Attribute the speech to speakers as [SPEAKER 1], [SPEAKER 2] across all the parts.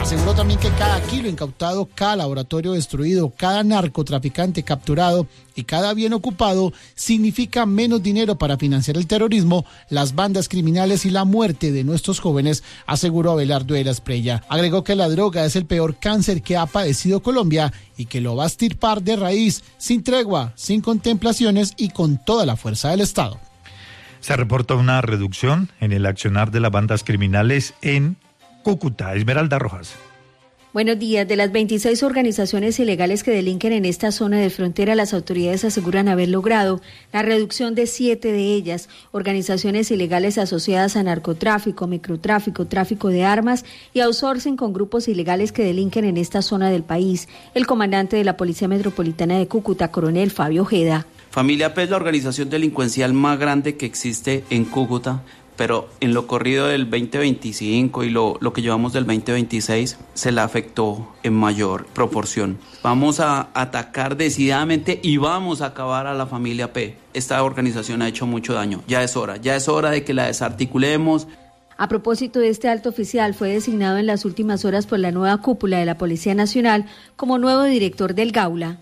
[SPEAKER 1] Aseguró también que cada kilo incautado, cada laboratorio destruido, cada narcotraficante capturado y cada bien ocupado significa menos dinero para financiar el terrorismo, las bandas criminales y la muerte de nuestros jóvenes, aseguró Abelardo de la Espriella. Agregó que la droga es el peor cáncer que ha padecido Colombia y que lo va a extirpar de raíz, sin tregua, sin contemplaciones y con toda la fuerza del Estado.
[SPEAKER 2] Se reporta una reducción en el accionar de las bandas criminales en Cúcuta. Esmeralda Rojas.
[SPEAKER 3] Buenos días. De las 26 organizaciones ilegales que delinquen en esta zona de frontera, las autoridades aseguran haber logrado la reducción de 7 de ellas, organizaciones ilegales asociadas a narcotráfico, microtráfico, tráfico de armas y outsourcing con grupos ilegales que delinquen en esta zona del país. El comandante de la Policía Metropolitana de Cúcuta, coronel Fabio Ojeda.
[SPEAKER 4] Familia P es la organización delincuencial más grande que existe en Cúcuta, pero en lo corrido del 2025 y lo que llevamos del 2026 se la afectó en mayor proporción. Vamos a atacar decididamente y vamos a acabar a la familia P. Esta organización ha hecho mucho daño. Ya es hora de que la desarticulemos.
[SPEAKER 3] A propósito de este alto oficial, fue designado en las últimas horas por la nueva cúpula de la Policía Nacional como nuevo director del Gaula.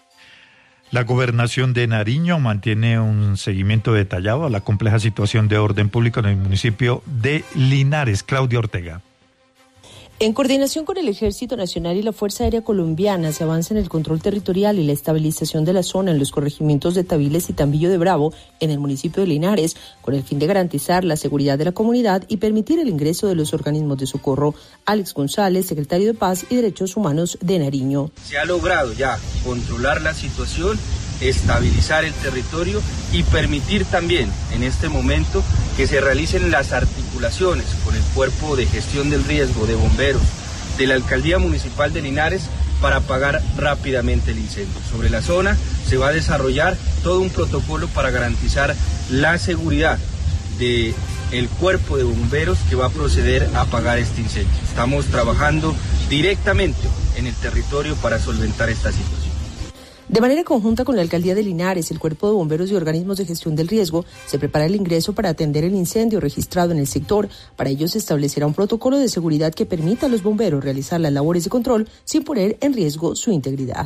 [SPEAKER 2] La Gobernación de Nariño mantiene un seguimiento detallado a la compleja situación de orden público en el municipio de Linares. Claudia Ortega.
[SPEAKER 5] En coordinación con el Ejército Nacional y la Fuerza Aérea Colombiana, se avanza en el control territorial y la estabilización de la zona en los corregimientos de Tabiles y Tambillo de Bravo, en el municipio de Linares, con el fin de garantizar la seguridad de la comunidad y permitir el ingreso de los organismos de socorro. Alex González, secretario de Paz y Derechos Humanos de Nariño.
[SPEAKER 6] Se ha logrado ya controlar la situación, estabilizar el territorio y permitir también en este momento que se realicen las articulaciones con el Cuerpo de Gestión del Riesgo de Bomberos de la Alcaldía Municipal de Linares para apagar rápidamente el incendio. Sobre la zona se va a desarrollar todo un protocolo para garantizar la seguridad del Cuerpo de Bomberos que va a proceder a apagar este incendio. Estamos trabajando directamente en el territorio para solventar esta situación.
[SPEAKER 5] De manera conjunta con la Alcaldía de Linares, el Cuerpo de Bomberos y organismos de gestión del riesgo, se prepara el ingreso para atender el incendio registrado en el sector. Para ello se establecerá un protocolo de seguridad que permita a los bomberos realizar las labores de control sin poner en riesgo su integridad.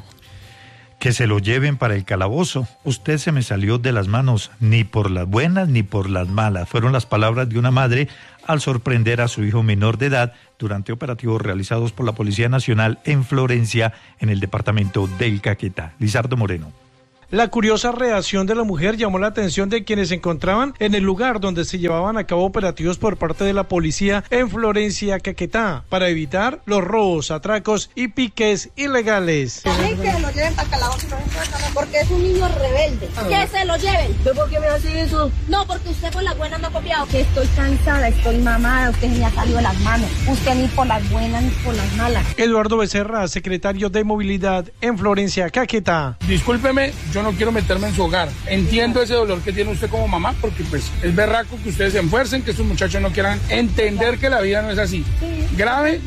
[SPEAKER 2] Que se lo lleven para el calabozo. Usted se me salió de las manos, ni por las buenas ni por las malas. Fueron las palabras de una madre al sorprender a su hijo menor de edad durante operativos realizados por la Policía Nacional en Florencia, en el departamento del Caquetá. Lizardo Moreno.
[SPEAKER 7] La curiosa reacción de la mujer llamó la atención de quienes se encontraban en el lugar donde se llevaban a cabo operativos por parte de la policía en Florencia, Caquetá, para evitar los robos, atracos y piques ilegales.
[SPEAKER 8] Que lo lleven para calabozo, porque es un niño rebelde. Que se lo lleven. ¿Usted por qué me hace eso? No, porque usted por las buenas no ha copiado. Que estoy cansada, estoy mamada, usted se me ha salido de las manos. Usted ni por las buenas ni por las malas.
[SPEAKER 7] Eduardo Becerra, secretario de Movilidad en Florencia, Caquetá.
[SPEAKER 9] Discúlpeme, yo no quiero meterme en su hogar. Entiendo ese dolor que tiene usted como mamá, porque pues es berraco que ustedes se enfuercen, que estos muchachos no quieran entender que la vida no es así. Grave,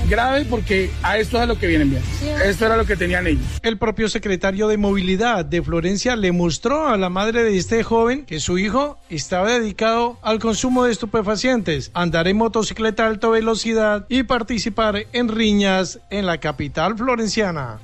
[SPEAKER 9] porque a esto es a lo que vienen bien. Esto era lo que tenían ellos.
[SPEAKER 7] El propio secretario de Movilidad de Florencia le mostró a la madre de este joven que su hijo estaba dedicado al consumo de estupefacientes, andar en motocicleta a alta velocidad y participar en riñas en la capital florenciana.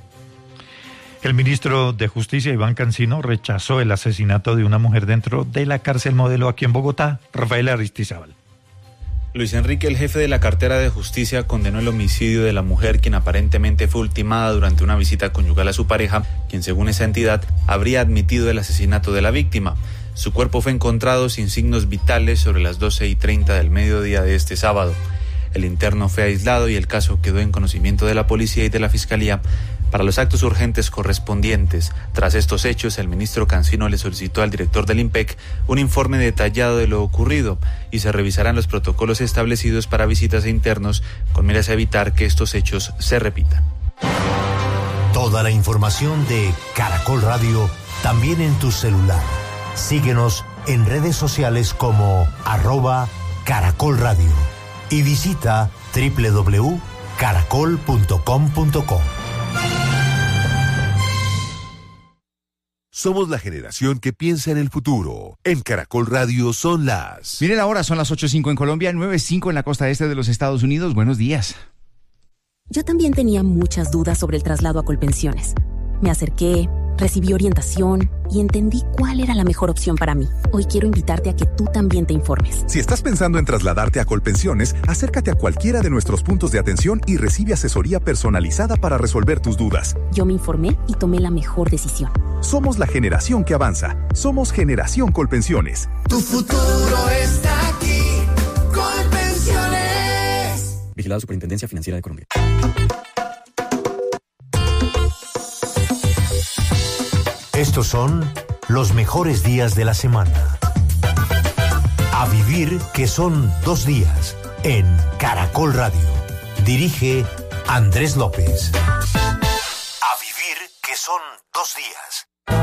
[SPEAKER 2] El ministro de Justicia, Iván Cancino, rechazó el asesinato de una mujer dentro de la cárcel modelo aquí en Bogotá. Rafael Aristizábal.
[SPEAKER 10] Luis Enrique, el jefe de la cartera de Justicia, condenó el homicidio de la mujer, quien aparentemente fue ultimada durante una visita conyugal a su pareja, quien según esa entidad habría admitido el asesinato de la víctima. Su cuerpo fue encontrado sin signos vitales sobre las 12:30 del mediodía de este sábado. El interno fue aislado y el caso quedó en conocimiento de la policía y de la fiscalía para los actos urgentes correspondientes. Tras estos hechos, el ministro Cancino le solicitó al director del IMPEC un informe detallado de lo ocurrido y se revisarán los protocolos establecidos para visitas a internos con miras a evitar que estos hechos se repitan.
[SPEAKER 11] Toda la información de Caracol Radio también en tu celular. Síguenos en redes sociales como @Caracol Radio y visita www.caracol.com.co.
[SPEAKER 12] Somos la generación que piensa en el futuro. En Caracol Radio son las...
[SPEAKER 13] Miren ahora, son las 8:05 en Colombia, 9:05 en la costa este de los Estados Unidos. Buenos días. Yo también tenía muchas dudas sobre el traslado a Colpensiones. Me acerqué, recibí orientación y entendí cuál era la mejor opción para mí. Hoy quiero invitarte a que tú también te informes.
[SPEAKER 14] Si estás pensando en trasladarte a Colpensiones, acércate a cualquiera de nuestros puntos de atención y recibe asesoría personalizada para resolver tus dudas.
[SPEAKER 13] Yo me informé y tomé la mejor decisión.
[SPEAKER 14] Somos la generación que avanza. Somos Generación Colpensiones.
[SPEAKER 15] Tu futuro está aquí. Colpensiones.
[SPEAKER 16] Vigilado Superintendencia Financiera de Colombia.
[SPEAKER 11] Estos son los mejores días de la semana. A vivir que son 2 días en Caracol Radio. Dirige Andrés López.